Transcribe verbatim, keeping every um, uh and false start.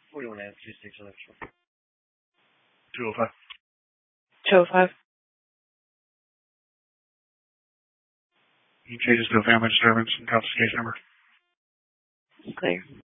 forty-one Ave, two six eleven. two oh five. two oh five. He changes to a family disturbance and confiscation number. Clear.